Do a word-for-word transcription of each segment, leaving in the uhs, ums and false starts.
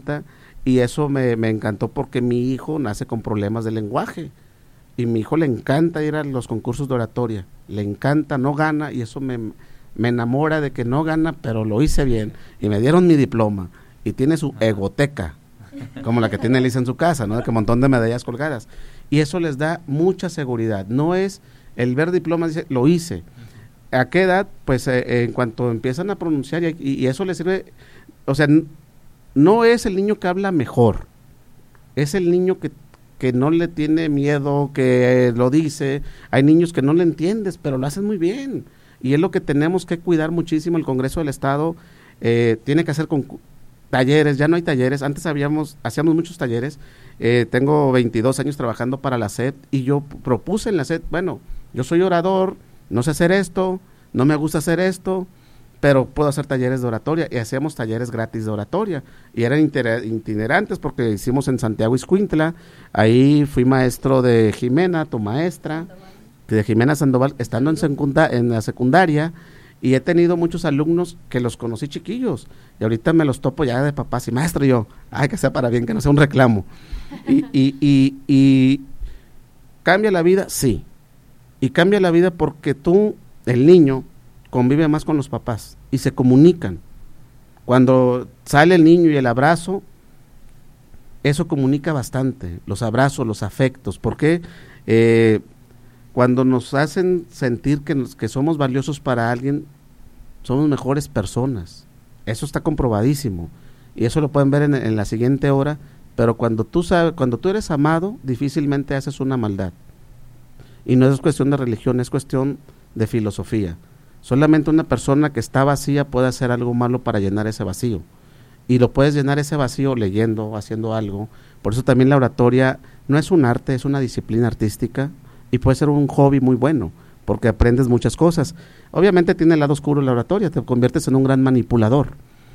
encanta, y eso me, me encantó porque mi hijo nace con problemas de lenguaje, y mi hijo le encanta ir a los concursos de oratoria, le encanta, no gana, y eso me, me enamora de que no gana, pero lo hice bien, y me dieron mi diploma, y tiene su egoteca, como la que tiene Elisa en su casa, ¿no? Que un montón de medallas colgadas, y eso les da mucha seguridad. No es el ver diplomas, dice, lo hice. ¿A qué edad? Pues eh, en cuanto empiezan a pronunciar, y, y eso les sirve, o sea, n- no es el niño que habla mejor, es el niño que, que no le tiene miedo, que eh, lo dice. Hay niños que no le entiendes, pero lo hacen muy bien, y es lo que tenemos que cuidar muchísimo. El Congreso del Estado eh, tiene que hacer con talleres, ya no hay talleres, antes habíamos, hacíamos muchos talleres. eh, tengo veintidós años trabajando para la S E D, y yo p- propuse en la S E D, bueno, yo soy orador, no sé hacer esto, no me gusta hacer esto, pero puedo hacer talleres de oratoria, y hacíamos talleres gratis de oratoria, y eran inter- itinerantes, porque hicimos en Santiago Ixcuintla. Ahí fui maestro de Jimena, tu maestra, de Jimena Sandoval, estando en, secunda- en la secundaria, y he tenido muchos alumnos que los conocí chiquillos, y ahorita me los topo ya de papás y maestro, y yo, ay, que sea para bien, que no sea un reclamo. Y, y, y, y ¿cambia la vida? Sí, y cambia la vida porque tú, el niño, convive más con los papás, y se comunican. Cuando sale el niño y el abrazo, eso comunica bastante, los abrazos, los afectos, porque eh, cuando nos hacen sentir que, nos, que somos valiosos para alguien, somos mejores personas. Eso está comprobadísimo, y eso lo pueden ver en, en la siguiente hora. Pero cuando tú sabes, cuando tú eres amado, difícilmente haces una maldad, y no es cuestión de religión, es cuestión de filosofía. Solamente una persona que está vacía puede hacer algo malo para llenar ese vacío, y lo puedes llenar ese vacío leyendo, haciendo algo. Por eso también la oratoria no es un arte, es una disciplina artística, y puede ser un hobby muy bueno, porque aprendes muchas cosas. Obviamente tiene el lado oscuro la oratoria, te conviertes en un gran manipulador,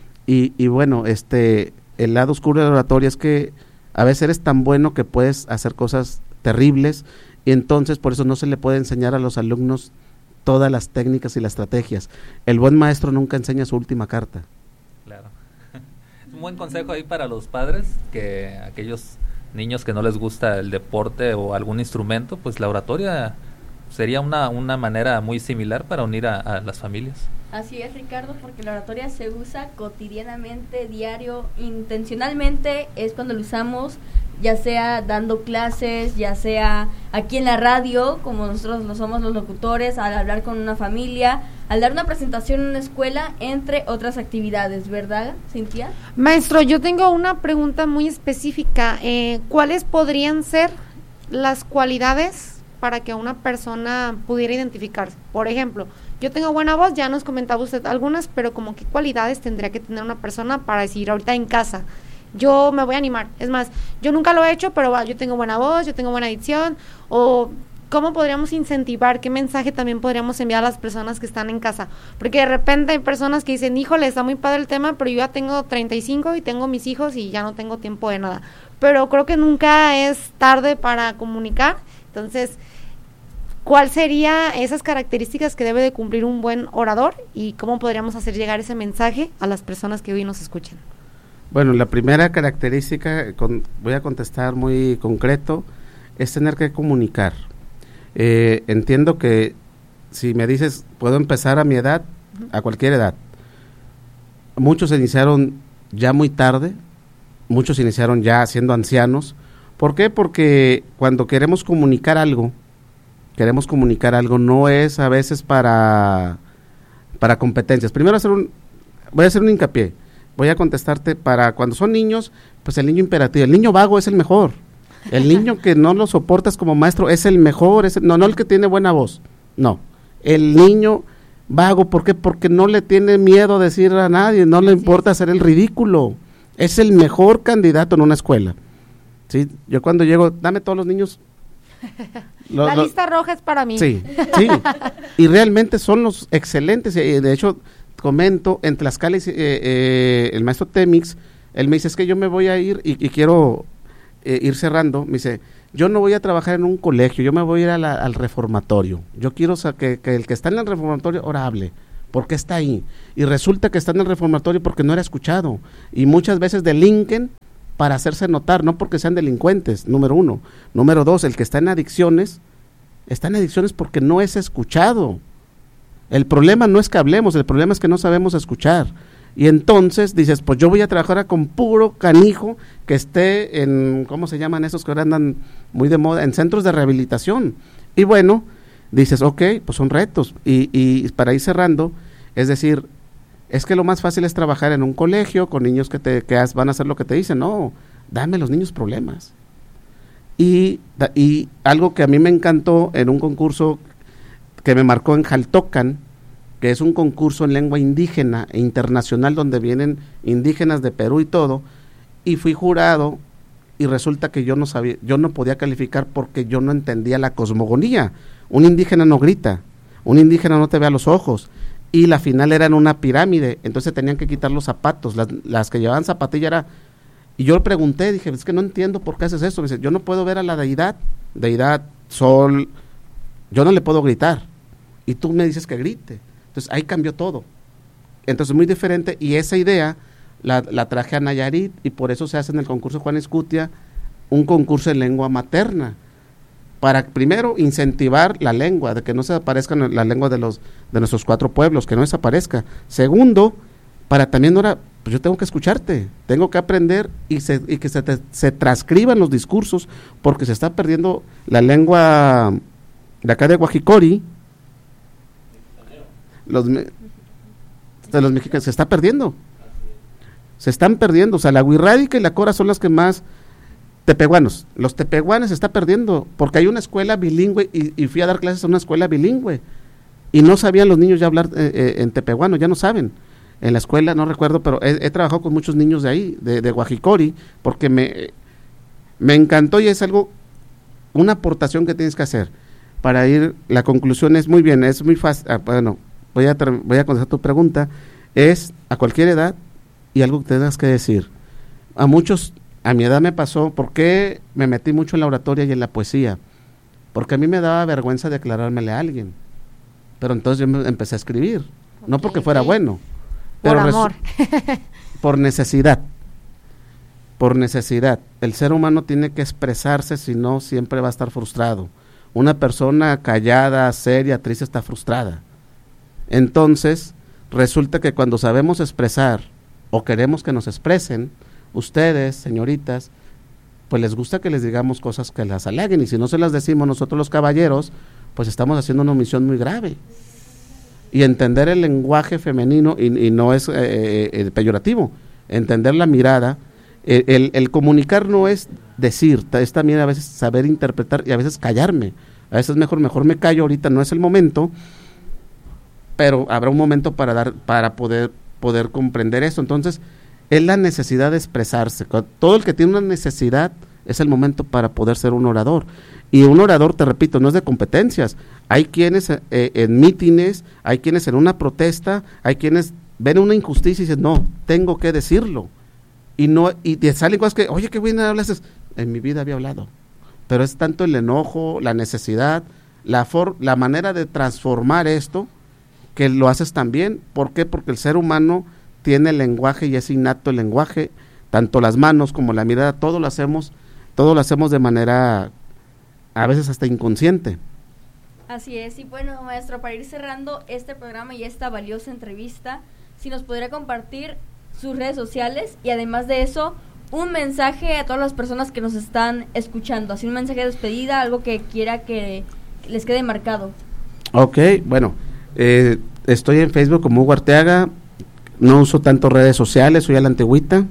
y, y bueno, este, el lado oscuro de la oratoria es que a veces eres tan bueno que puedes hacer cosas terribles, y entonces por eso no se le puede enseñar a los alumnos todas las técnicas y las estrategias. El buen maestro nunca enseña su última carta. Claro. Un buen consejo ahí para los padres, que aquellos niños que no les gusta el deporte o algún instrumento, pues la oratoria sería una, una manera muy similar para unir a, a las familias. Así es, Ricardo, porque la oratoria se usa cotidianamente, diario, intencionalmente, es cuando lo usamos, ya sea dando clases, ya sea aquí en la radio, como nosotros lo somos los locutores, al hablar con una familia, al dar una presentación en una escuela, entre otras actividades, ¿verdad, Cintia? Maestro, yo tengo una pregunta muy específica. Eh, ¿Cuáles podrían ser las cualidades para que una persona pudiera identificarse? Por ejemplo, yo tengo buena voz, ya nos comentaba usted algunas, pero como qué cualidades tendría que tener una persona para decir ahorita en casa, yo me voy a animar. Es más, yo nunca lo he hecho, pero bueno, yo tengo buena voz, yo tengo buena dicción. O cómo podríamos incentivar, qué mensaje también podríamos enviar a las personas que están en casa, porque de repente hay personas que dicen, híjole, está muy padre el tema, pero yo ya tengo treinta y cinco y tengo mis hijos y ya no tengo tiempo de nada. Pero creo que nunca es tarde para comunicar. Entonces, ¿cuál sería esas características que debe de cumplir un buen orador y cómo podríamos hacer llegar ese mensaje a las personas que hoy nos escuchan? Bueno, la primera característica, con, voy a contestar muy concreto, es tener que comunicar. Eh, entiendo que si me dices, puedo empezar a mi edad, uh-huh. a cualquier edad. Muchos iniciaron ya muy tarde, muchos iniciaron ya siendo ancianos. ¿Por qué? Porque cuando queremos comunicar algo, queremos comunicar algo, no es a veces para, para competencias. Primero hacer un, voy a hacer un hincapié. Voy a contestarte para cuando son niños, pues el niño imperativo, el niño vago es el mejor, el niño que no lo soportas como maestro es el mejor, es el, no, no el que tiene buena voz, no, el niño vago, ¿por qué? Porque no le tiene miedo a decir a nadie, no le importa hacer el ridículo, es el mejor candidato en una escuela, ¿sí? Yo cuando llego, dame todos los niños. Lo, La lo, lista roja es para mí. Sí, sí, y realmente son los excelentes, y de hecho comento, en Tlaxcala, eh, eh, el maestro Temix, él me dice, es que yo me voy a ir y, y quiero eh, ir cerrando, me dice, yo no voy a trabajar en un colegio, yo me voy a ir a la, al reformatorio, yo quiero o sea, que, que el que está en el reformatorio ahora hable, porque está ahí, y resulta que está en el reformatorio porque no era escuchado, y muchas veces delinquen para hacerse notar, no porque sean delincuentes, número uno. Número dos, el que está en adicciones, está en adicciones porque no es escuchado. El problema no es que hablemos, el problema es que no sabemos escuchar. Y entonces dices, pues yo voy a trabajar con puro canijo que esté en, ¿cómo se llaman esos que ahora andan muy de moda? En centros de rehabilitación. Y bueno, dices, ok, pues son retos. Y, y para ir cerrando, es decir, es que lo más fácil es trabajar en un colegio con niños que, te, que van a hacer lo que te dicen. No, dame a los niños problemas. Y, y algo que a mí me encantó en un concurso que me marcó en Jaltocan, que es un concurso en lengua indígena e internacional donde vienen indígenas de Perú y todo, y fui jurado y resulta que yo no sabía, yo no podía calificar porque yo no entendía la cosmogonía. Un indígena no grita, un indígena no te ve a los ojos, y la final era en una pirámide, entonces tenían que quitar los zapatos, las, las que llevaban zapatilla era, y yo le pregunté, dije, es que no entiendo por qué haces eso. Me dice, yo no puedo ver a la deidad, deidad, sol, yo no le puedo gritar, y tú me dices que grite. Entonces ahí cambió todo. Entonces muy diferente, y esa idea la, la traje a Nayarit, y por eso se hace en el concurso Juan Escutia un concurso en lengua materna, para primero incentivar la lengua, de que no se desaparezca la lengua de los de nuestros cuatro pueblos, que no desaparezca. Segundo, para también ahora, pues yo tengo que escucharte, tengo que aprender y, se, y que se, te, se transcriban los discursos, porque se está perdiendo la lengua de acá de Guajicori. Los, de los mexicanos se está perdiendo, se están perdiendo, o sea, la huirrádica y la cora son las que más, tepehuanos, los tepehuanes se está perdiendo, porque hay una escuela bilingüe, y, y fui a dar clases a una escuela bilingüe, y no sabían los niños ya hablar eh, eh, en tepehuano, ya no saben, en la escuela, no recuerdo, pero he, he trabajado con muchos niños de ahí, de, de Guajicori, porque me, me encantó, y es algo, una aportación que tienes que hacer, para ir, la conclusión es muy bien, es muy fácil, ah, bueno, voy a, voy a contestar tu pregunta, es a cualquier edad y algo que tengas que decir. A muchos, a mi edad me pasó, ¿por qué me metí mucho en la oratoria y en la poesía? Porque a mí me daba vergüenza declarármele a alguien, pero entonces yo me empecé a escribir, okay, no porque fuera okay. bueno, por pero amor. por necesidad, por necesidad. El ser humano tiene que expresarse, si no siempre va a estar frustrado. Una persona callada, seria, triste está frustrada. Entonces, resulta que cuando sabemos expresar o queremos que nos expresen, ustedes, señoritas, pues les gusta que les digamos cosas que las halaguen, y si no se las decimos nosotros los caballeros, pues estamos haciendo una omisión muy grave. Y entender el lenguaje femenino, y, y no es eh, eh, peyorativo, entender la mirada, el, el, el comunicar no es decir, es también a veces saber interpretar y a veces callarme, a veces mejor, mejor me callo, ahorita no es el momento, pero habrá un momento para dar, para poder, poder comprender eso. Entonces, es la necesidad de expresarse. Todo el que tiene una necesidad es el momento para poder ser un orador. Y un orador, te repito, no es de competencias. Hay quienes eh, en mítines, hay quienes en una protesta, hay quienes ven una injusticia y dicen, no, tengo que decirlo. Y no y te salen cosas que, oye, qué bien hablas. En mi vida había hablado. Pero es tanto el enojo, la necesidad, la, for, la manera de transformar esto, que lo haces también. ¿Por qué? Porque el ser humano tiene el lenguaje y es innato el lenguaje, tanto las manos como la mirada, todo lo hacemos, todo lo hacemos de manera a veces hasta inconsciente. Así es, y bueno, maestro, para ir cerrando este programa y esta valiosa entrevista, si nos podría compartir sus redes sociales y además de eso, un mensaje a todas las personas que nos están escuchando, así un mensaje de despedida, algo que quiera que les quede marcado. Ok, bueno, eh, estoy en Facebook como Hugo Arteaga, no uso tanto redes sociales, soy a la antigüita.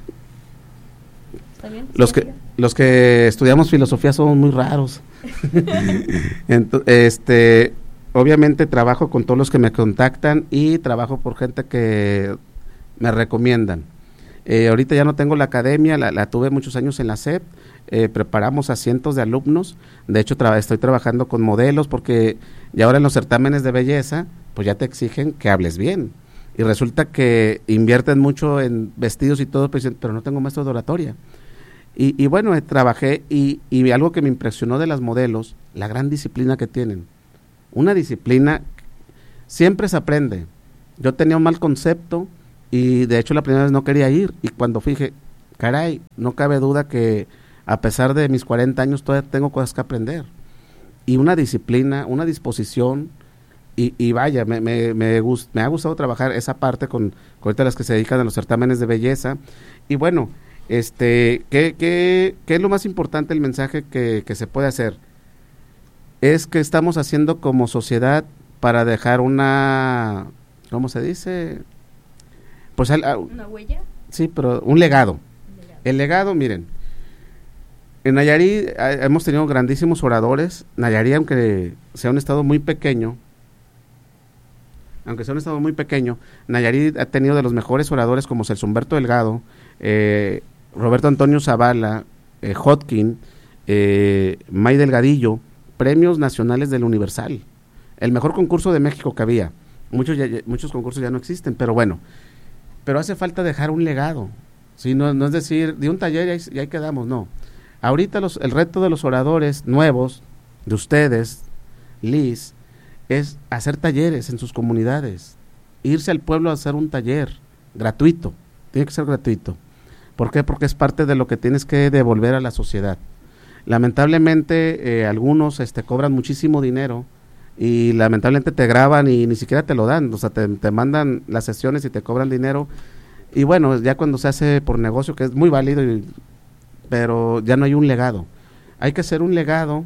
¿Está bien? Los que, los que estudiamos filosofía somos muy raros. Entonces, este, obviamente trabajo con todos los que me contactan y trabajo por gente que me recomiendan. Eh, ahorita ya no tengo la academia, la, la tuve muchos años en la S E P, eh, preparamos a cientos de alumnos, de hecho tra- estoy trabajando con modelos porque ya ahora en los certámenes de belleza, pues ya te exigen que hables bien, y resulta que invierten mucho en vestidos y todo, pero, pero no tengo maestro de oratoria. Y, y bueno, eh, trabajé y, y algo que me impresionó de las modelos, la gran disciplina que tienen, una disciplina, siempre se aprende. Yo tenía un mal concepto, y de hecho la primera vez no quería ir, y cuando fui dije, caray, no cabe duda que a pesar de mis cuarenta años todavía tengo cosas que aprender. Y una disciplina, una disposición, y, y vaya, me, me, me, gust, me ha gustado trabajar esa parte con, con las que se dedican a los certámenes de belleza. Y bueno, este, ¿qué, qué, qué es lo más importante, el mensaje que, que se puede hacer? Es que estamos haciendo como sociedad para dejar una, ¿cómo se dice? Pues al, ¿Una huella? Sí, pero un legado. Un legado. El legado, miren, en Nayarit eh, hemos tenido grandísimos oradores. Nayarit, aunque sea un estado muy pequeño, aunque sea un estado muy pequeño, Nayarit ha tenido de los mejores oradores como Celso Humberto Delgado, eh, Roberto Antonio Zavala, eh, Hodkin, eh, May Delgadillo, premios nacionales del Universal. El mejor concurso de México que había. Muchos, ya, muchos concursos ya no existen, pero bueno. Pero hace falta dejar un legado. ¿Sí? No, no es decir, de un taller y ahí, y ahí quedamos, no. Ahorita los, el reto de los oradores nuevos, de ustedes, Liz, es hacer talleres en sus comunidades. Irse al pueblo a hacer un taller gratuito. Tiene que ser gratuito. ¿Por qué? Porque es parte de lo que tienes que devolver a la sociedad. Lamentablemente, eh, algunos este, cobran muchísimo dinero y lamentablemente te graban y ni siquiera te lo dan, o sea, te, te mandan las sesiones y te cobran dinero, y bueno, ya cuando se hace por negocio, que es muy válido, y, pero ya no hay un legado. Hay que hacer un legado.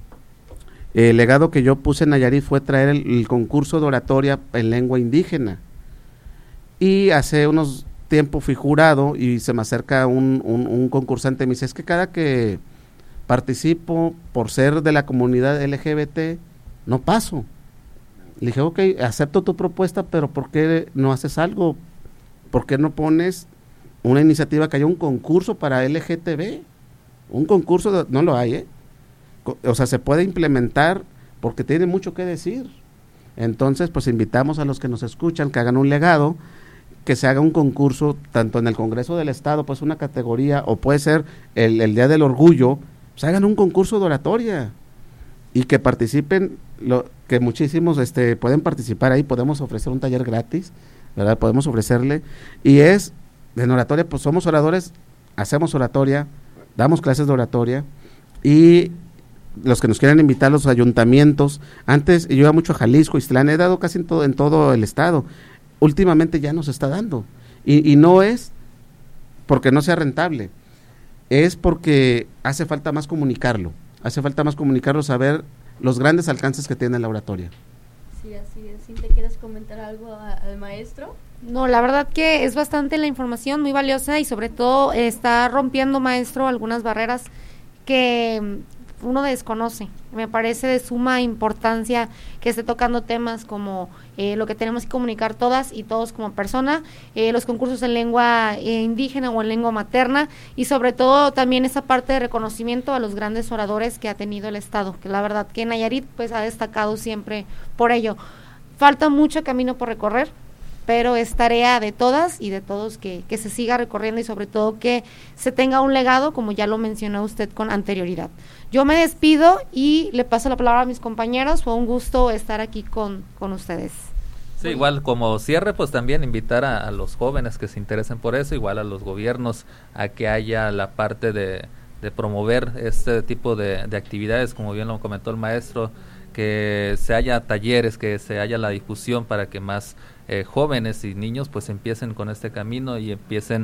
El legado que yo puse en Nayarit fue traer el, el concurso de oratoria en lengua indígena, y hace unos tiempos fui jurado y se me acerca un, un, un concursante y me dice, es que cada que participo por ser de la comunidad L G B T, no paso. Le dije, ok, acepto tu propuesta, pero ¿por qué no haces algo? ¿Por qué no pones una iniciativa que haya un concurso para L G T B? Un concurso, de, no lo hay, ¿eh? O sea, se puede implementar porque tiene mucho que decir. Entonces, pues invitamos a los que nos escuchan que hagan un legado, que se haga un concurso, tanto en el Congreso del Estado, pues una categoría, o puede ser el, el Día del Orgullo, pues hagan un concurso de oratoria y que participen, lo, que muchísimos este, pueden participar ahí. Podemos ofrecer un taller gratis, ¿verdad? Podemos ofrecerle, y es, en oratoria, pues somos oradores, hacemos oratoria, damos clases de oratoria, y los que nos quieran invitar a los ayuntamientos, antes yo iba mucho a Jalisco, Ixtlán, he dado casi en todo, en todo el estado, últimamente ya nos está dando, y, y no es porque no sea rentable, es porque hace falta más comunicarlo, hace falta más comunicarlo, saber los grandes alcances que tiene la oratoria. Sí, así es. ¿Sí te quieres comentar algo a, al maestro? No, la verdad que es bastante la información, muy valiosa, y sobre todo está rompiendo, maestro, algunas barreras que uno desconoce. Me parece de suma importancia que esté tocando temas como eh, lo que tenemos que comunicar todas y todos como persona, eh, los concursos en lengua eh, indígena o en lengua materna, y sobre todo también esa parte de reconocimiento a los grandes oradores que ha tenido el Estado, que la verdad que Nayarit pues ha destacado siempre por ello. Falta mucho camino por recorrer, pero es tarea de todas y de todos que, que se siga recorriendo, y sobre todo que se tenga un legado, como ya lo mencionó usted con anterioridad. Yo me despido y le paso la palabra a mis compañeros. Fue un gusto estar aquí con, con ustedes. Sí, igual como cierre, pues también invitar a, a los jóvenes que se interesen por eso, igual a los gobiernos, a que haya la parte de, de promover este tipo de, de actividades, como bien lo comentó el maestro, que se haya talleres, que se haya la difusión para que más eh, jóvenes y niños pues empiecen con este camino y empiecen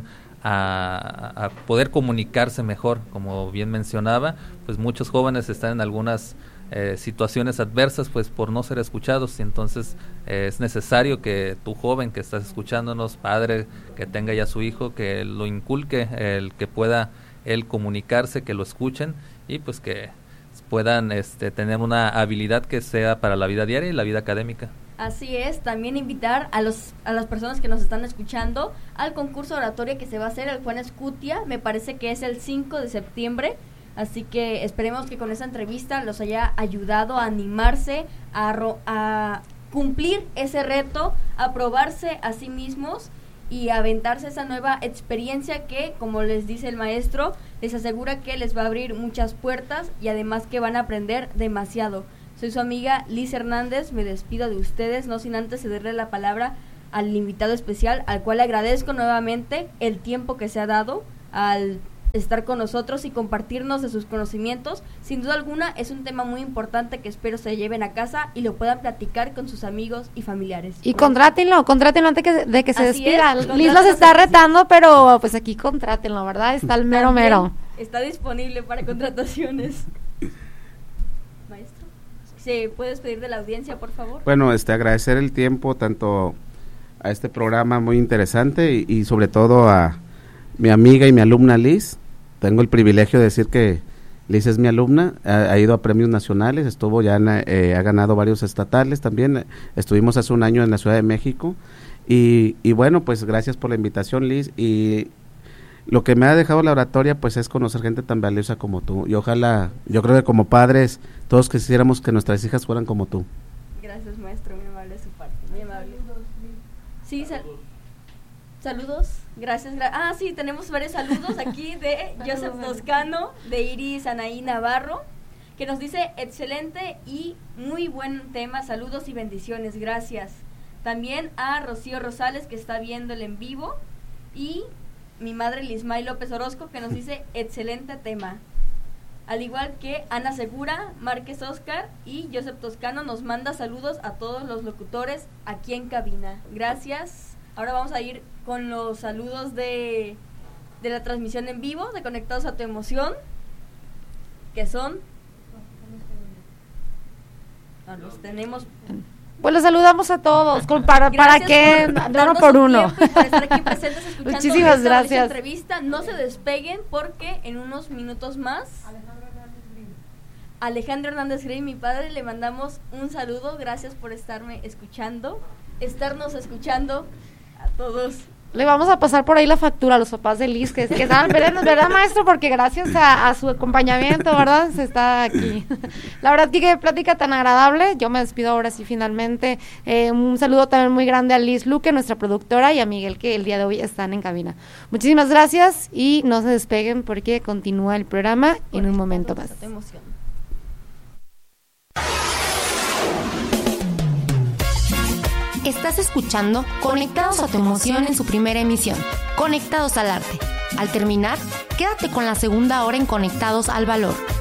a, a poder comunicarse mejor. Como bien mencionaba, pues muchos jóvenes están en algunas eh, situaciones adversas pues por no ser escuchados, y entonces eh, es necesario que tu joven que estás escuchándonos, padre que tenga ya su hijo, que lo inculque, el que pueda él comunicarse, que lo escuchen, y pues que puedan este, tener una habilidad que sea para la vida diaria y la vida académica. Así es, también invitar a los a las personas que nos están escuchando al concurso de oratoria que se va a hacer el Juan Escutia, me parece que es el cinco de septiembre, así que esperemos que con esta entrevista los haya ayudado a animarse, a, ro- a cumplir ese reto, a probarse a sí mismos y aventarse esa nueva experiencia que, como les dice el maestro, les asegura que les va a abrir muchas puertas y además que van a aprender demasiado. Soy su amiga Liz Hernández, me despido de ustedes, no sin antes cederle la palabra al invitado especial, al cual le agradezco nuevamente el tiempo que se ha dado al estar con nosotros y compartirnos de sus conocimientos. Sin duda alguna es un tema muy importante que espero se lleven a casa y lo puedan platicar con sus amigos y familiares. Y contrátenlo, contrátenlo antes que, de que se Así despida. es, Liz los está contrátalo, retando, pero pues aquí contrátenlo, ¿verdad? Está el mero También mero. está disponible para contrataciones. Maestro, ¿se puede despedir de la audiencia, por favor? Bueno, este agradecer el tiempo tanto a este programa muy interesante y, y sobre todo a mi amiga y mi alumna Liz. Tengo el privilegio de decir que Liz es mi alumna, ha, ha ido a premios nacionales, estuvo ya en, eh, ha ganado varios estatales también, estuvimos hace un año en la Ciudad de México y, y bueno, pues gracias por la invitación, Liz, y lo que me ha dejado la oratoria pues es conocer gente tan valiosa como tú, y ojalá, yo creo que como padres todos quisiéramos que nuestras hijas fueran como tú. Gracias, maestro, muy amable de su parte, muy amable. Sí, sal saludos, gracias. Gra ah, sí, tenemos varios saludos aquí de Joseph Toscano, de Iris Anaí Navarro, que nos dice excelente y muy buen tema, saludos y bendiciones, gracias. También a Rocío Rosales, que está viendo el en vivo, y mi madre Lismay López Orozco, que nos dice excelente tema. Al igual que Ana Segura, Márquez Oscar y Joseph Toscano nos manda saludos a todos los locutores aquí en cabina. Gracias. Ahora vamos a ir con los saludos de, de la transmisión en vivo de Conectados a tu Emoción, que son... No, los tenemos... Pues los saludamos a todos, con, para, para que, por de uno por uno. Por estar aquí presentes escuchando Muchísimas esta gracias. entrevista. No se despeguen porque en unos minutos más... Alejandro Hernández Grey, mi padre, le mandamos un saludo. Gracias por estarme escuchando, estarnos escuchando a todos. Le vamos a pasar por ahí la factura a los papás de Liz, que, que estaban perdiendo, ¿verdad, maestro? Porque gracias a, a su acompañamiento, ¿verdad? Se está aquí. La verdad que qué plática tan agradable. Yo me despido ahora sí finalmente. Eh, un saludo también muy grande a Liz Luque, nuestra productora, y a Miguel, que el día de hoy están en cabina. Muchísimas gracias y no se despeguen porque continúa el programa en un momento más. Estás escuchando Conectados a tu Emoción en su primera emisión, Conectados al Arte. Al terminar, quédate con la segunda hora en Conectados al Valor.